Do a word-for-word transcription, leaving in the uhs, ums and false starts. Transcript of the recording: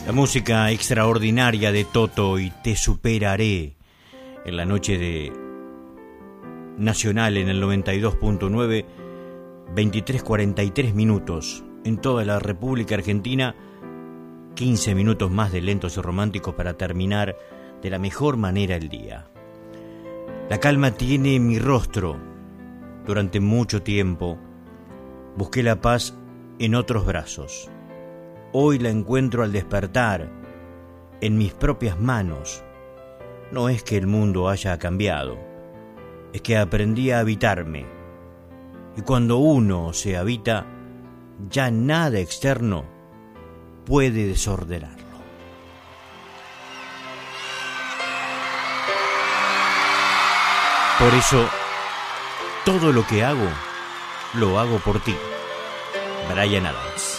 La música extraordinaria de Toto y Te Superaré en la noche de Nacional en el noventa y dos punto nueve, veintitrés cuarenta y tres minutos en toda la República Argentina, quince minutos más de lentos y románticos para terminar de la mejor manera el día. La calma tiene mi rostro. Durante mucho tiempo busqué la paz en otros brazos. Hoy la encuentro al despertar, en mis propias manos. No es que el mundo haya cambiado, es que aprendí a habitarme. Y cuando uno se habita, ya nada externo puede desordenarlo. Por eso, todo lo que hago, lo hago por ti. Bryan Adams.